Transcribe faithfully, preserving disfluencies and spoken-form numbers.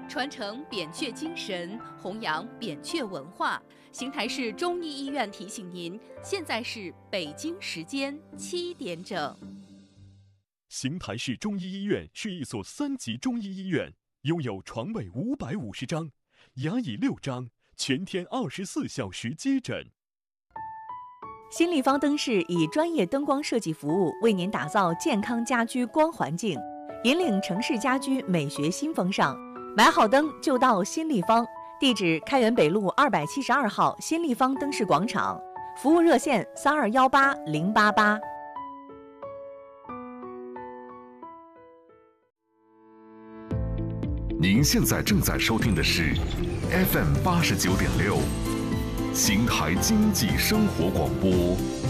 传承扁鹊精神，弘扬扁鹊文化。邢台市中医医院提醒您，现在是北京时间七点整。 邢台市中医医院是一所三级中医医院，拥有床位五百五十张，牙椅六张，全天二十四小时接诊。 新立方灯饰以专业灯光设计服务为您打造健康家居光环境，引领城市家居美学新风尚。买好灯就到新立方，地址开元北路二百七十二号新立方灯饰广场，服务热线三二幺八零八八。 您现在正在收听的是 F M 八十九点六，邢台经济生活广播。